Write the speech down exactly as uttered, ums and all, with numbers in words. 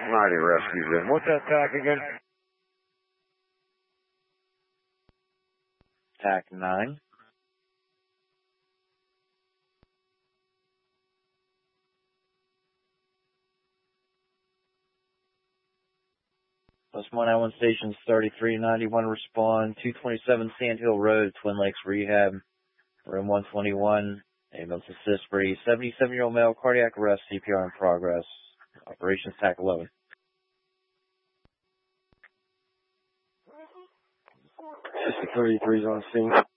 ninety rescues in. What's that tack again? Tack nine. Plus one nine one stations thirty-three ninety-one respond. two twenty-seven Sand Hill Road, Twin Lakes Rehab. Room one twenty-one. Ambulance assist for a seventy-seven-year-old male, cardiac arrest, C P R in progress. Operations tack eleven. Sister thirty-three is on scene.